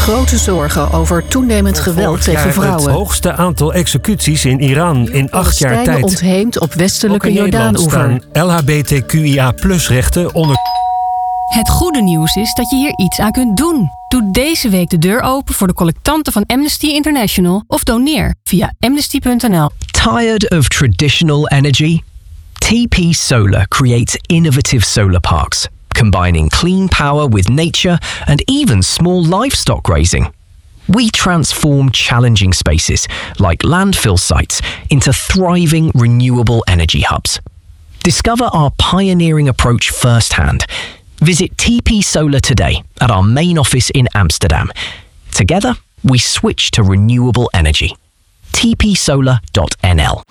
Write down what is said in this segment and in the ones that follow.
grote zorgen over toenemend geweld tegen vrouwen. Het hoogste aantal executies in Iran in 8 jaar tijd. Ontheemd op westelijke Jordaanoever. LHBTQIA+-rechten onder... Het goede nieuws is dat je hier iets aan kunt doen. Doe deze week de deur open voor de collectanten van Amnesty International of doneer via amnesty.nl. Tired of traditional energy? TP Solar creates innovative solar parks, combining clean power with nature and even small livestock grazing. We transform challenging spaces, like landfill sites, into thriving renewable energy hubs. Discover our pioneering approach firsthand. Visit TP Solar today at our main office in Amsterdam. Together, we switch to renewable energy. tpsolar.nl.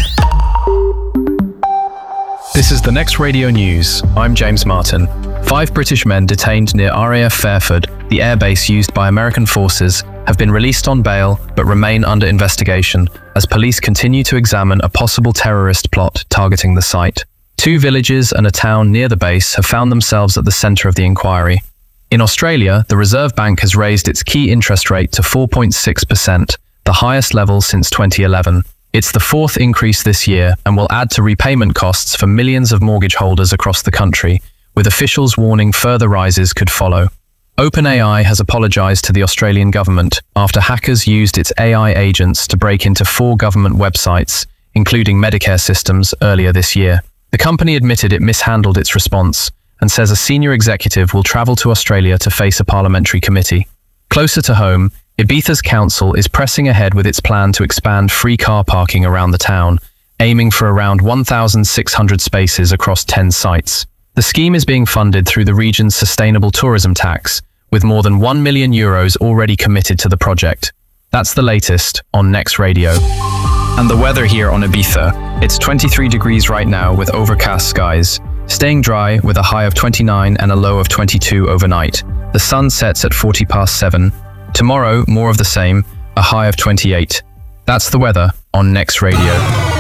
This is the Next Radio News. I'm James Martin. 5 British men detained near RAF Fairford, the airbase used by American forces, have been released on bail but remain under investigation as police continue to examine a possible terrorist plot targeting the site. 2 villages and a town near the base have found themselves at the centre of the inquiry. In Australia, the Reserve Bank has raised its key interest rate to 4.6%, the highest level since 2011. It's the 4th increase this year and will add to repayment costs for millions of mortgage holders across the country, with officials warning further rises could follow. OpenAI has apologised to the Australian government after hackers used its AI agents to break into 4 government websites, including Medicare systems, earlier this year. The company admitted it mishandled its response and says a senior executive will travel to Australia to face a parliamentary committee. Closer to home, Ibiza's council is pressing ahead with its plan to expand free car parking around the town, aiming for around 1,600 spaces across 10 sites. The scheme is being funded through the region's sustainable tourism tax, with more than €1 million already committed to the project. That's the latest on Next Radio. And the weather here on Ibiza. It's 23 degrees right now with overcast skies, staying dry with a high of 29 and a low of 22 overnight. The sun sets at 7:40. Tomorrow, more of the same, a high of 28. That's the weather on Next Radio.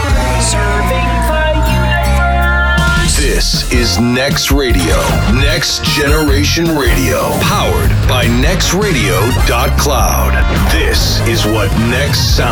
This is Next Radio, Next Generation Radio, powered by nextradio.cloud. This is what Next sounds